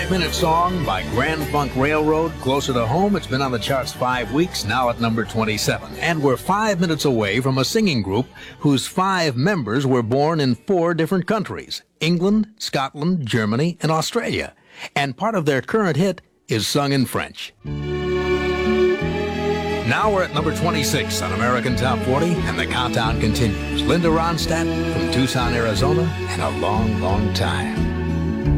5-minute song by Grand Funk Railroad. Closer to home, it's been on the charts 5 weeks, now at number 27. And we're 5 minutes away from a singing group whose 5 members were born in 4 different countries: England, Scotland, Germany, and Australia. And part of their current hit is sung in French. Now we're at number 26 on American Top 40, and the countdown continues. Linda Ronstadt from Tucson, Arizona, and A Long, Long Time.